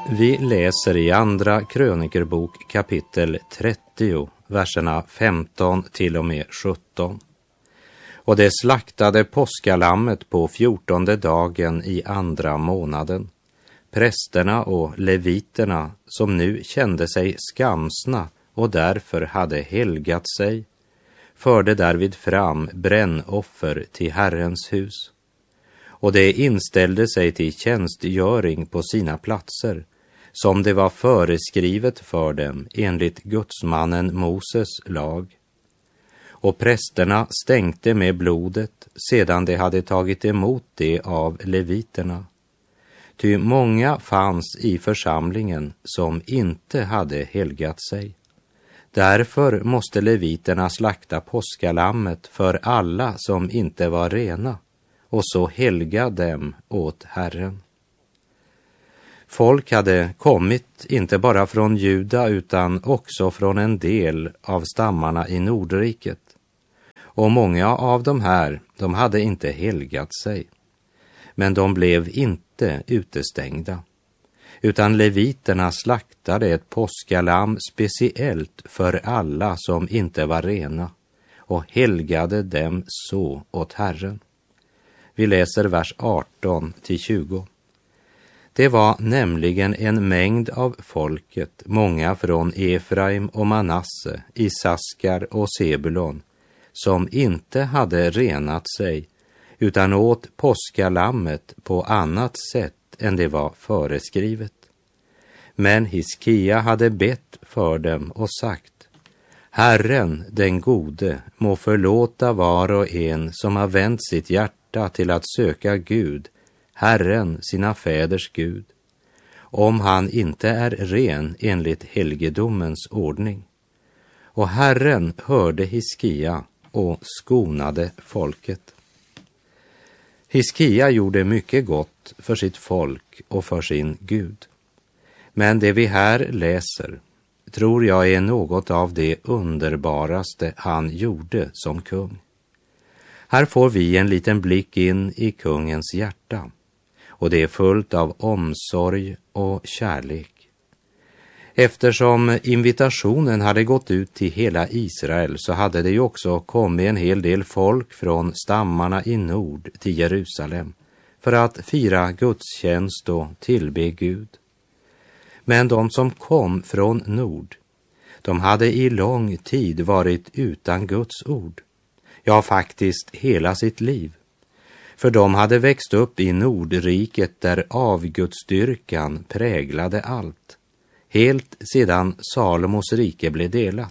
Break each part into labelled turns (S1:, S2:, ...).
S1: Vi läser i andra krönikerbok kapitel 30, verserna 15 till och med 17. Och det slaktade påskalammet på 14:e dagen i andra månaden. Prästerna och leviterna, som nu kände sig skamsna och därför hade helgat sig, förde därvid fram brännoffer till Herrens hus. Och det inställde sig till tjänstgöring på sina platser, som det var föreskrivet för dem enligt gudsmannen Moses lag. Och prästerna stänkte med blodet sedan de hade tagit emot det av leviterna. Ty många fanns i församlingen som inte hade helgat sig. Därför måste leviterna slakta påskalammet för alla som inte var rena och så helga dem åt Herren. Folk hade kommit inte bara från Juda utan också från en del av stammarna i Nordriket. Och många av de här, de hade inte helgat sig. Men de blev inte utestängda. Utan leviterna slaktade ett påskalamm speciellt för alla som inte var rena och helgade dem så åt Herren. Vi läser vers 18 till 20. Det var nämligen en mängd av folket, många från Efraim och Manasse, Isaskar och Sebulon, som inte hade renat sig, utan åt påskalammet på annat sätt än det var föreskrivet. Men Hiskia hade bett för dem och sagt: Herren, den gode, må förlåta var och en som har vänt sitt hjärta till att söka Gud, Herren, sina fäders Gud, om han inte är ren enligt helgedomens ordning. Och Herren hörde Hiskia och skonade folket. Hiskia gjorde mycket gott för sitt folk och för sin Gud. Men det vi här läser tror jag är något av det underbaraste han gjorde som kung. Här får vi en liten blick in i kungens hjärta, och det är fullt av omsorg och kärlek. Eftersom invitationen hade gått ut till hela Israel så hade det ju också kommit en hel del folk från stammarna i nord till Jerusalem för att fira gudstjänst och tillbe Gud. Men de som kom från nord, de hade i lång tid varit utan Guds ord. Ja, faktiskt hela sitt liv. För de hade växt upp i Nordriket där avgudsdyrkan präglade allt, helt sedan Salomos rike blev delat.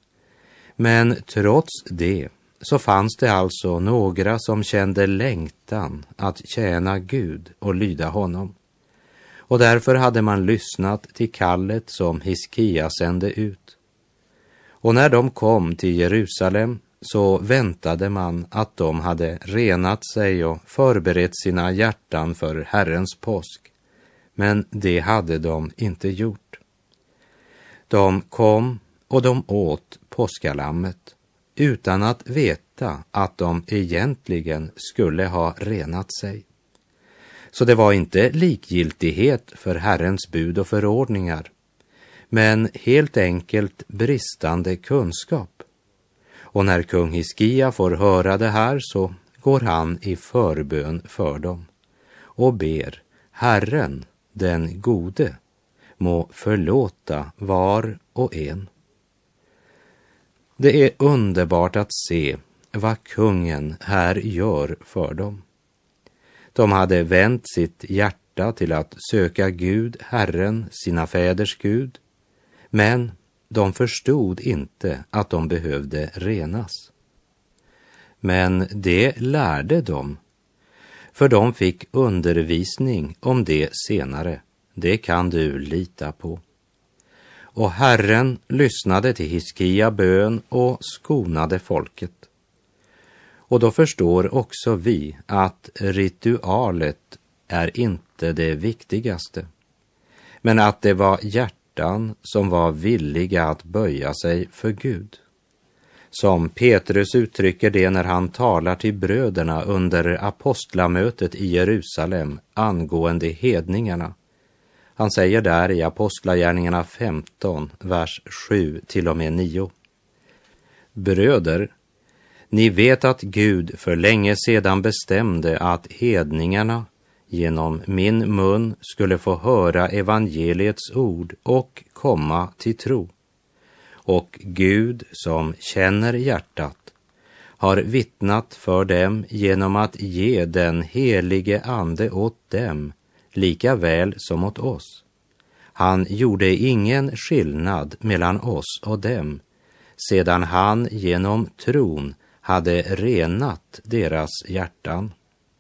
S1: Men trots det så fanns det alltså några som kände längtan att tjäna Gud och lyda honom. Och därför hade man lyssnat till kallet som Hiskia sände ut. Och när de kom till Jerusalem så väntade man att de hade renat sig och förberett sina hjärtan för Herrens påsk. Men det hade de inte gjort. De kom och de åt påskalammet utan att veta att de egentligen skulle ha renat sig. Så det var inte likgiltighet för Herrens bud och förordningar, men helt enkelt bristande kunskap. Och när kung Hiskia får höra det här så går han i förbön för dem och ber: Herren, den gode, må förlåta var och en. Det är underbart att se vad kungen här gör för dem. De hade vänt sitt hjärta till att söka Gud, Herren, sina fäders Gud, men de förstod inte att de behövde renas. Men det lärde de, för de fick undervisning om det senare. Det kan du lita på. Och Herren lyssnade till Hiskia bön och skonade folket. Och då förstår också vi att ritualet är inte det viktigaste, men att det var hjärtan som var villiga att böja sig för Gud. Som Petrus uttrycker det när han talar till bröderna under apostlamötet i Jerusalem angående hedningarna. Han säger där i Apostlagärningarna 15, vers 7 till och med 9. Bröder, ni vet att Gud för länge sedan bestämde att hedningarna genom min mun skulle få höra evangeliets ord och komma till tro. Och Gud som känner hjärtat har vittnat för dem genom att ge den helige ande åt dem, lika väl som åt oss. Han gjorde ingen skillnad mellan oss och dem, sedan han genom tron hade renat deras hjärtan.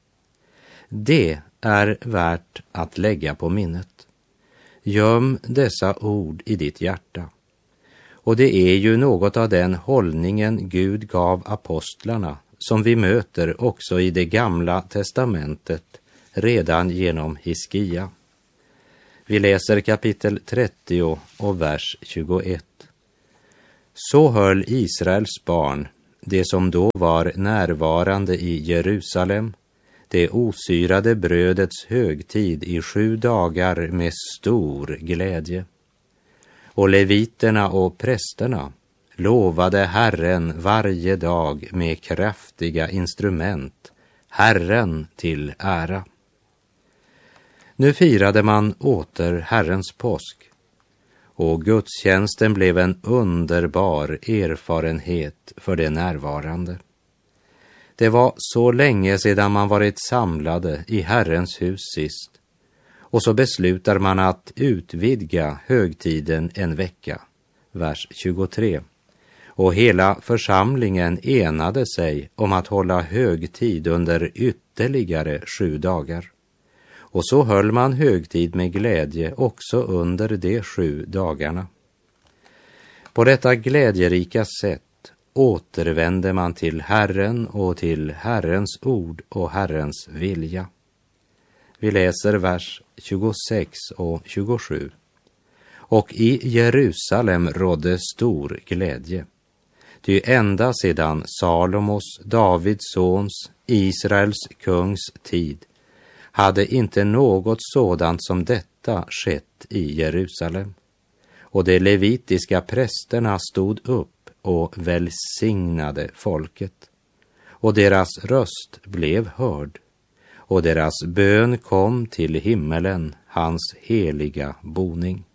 S1: Det är värt att lägga på minnet. Göm dessa ord i ditt hjärta. Och det är ju något av den hållningen Gud gav apostlarna som vi möter också i det gamla testamentet redan genom Hiskia. Vi läser kapitel 30 och vers 21. Så höll Israels barn, det som då var närvarande i Jerusalem, det osyrade brödets högtid i 7 dagar med stor glädje. Och leviterna och prästerna lovade Herren varje dag med kraftiga instrument, Herren till ära. Nu firade man åter Herrens påsk, och gudstjänsten blev en underbar erfarenhet för de närvarande. Det var så länge sedan man varit samlade i Herrens hus sist, och så beslutar man att utvidga högtiden en vecka, vers 23. Och hela församlingen enade sig om att hålla högtid under ytterligare 7 dagar. Och så höll man högtid med glädje också under de 7 dagarna. På detta glädjerika sätt återvände man till Herren och till Herrens ord och Herrens vilja. Vi läser vers 26 och 27. Och i Jerusalem rådde stor glädje. Ty ända sedan Salomos, Davids sons, Israels kungs tid hade inte något sådant som detta skett i Jerusalem. Och de levitiska prästerna stod upp och välsignade folket. Och deras röst blev hörd. Och deras bön kom till himmelen, hans heliga boning.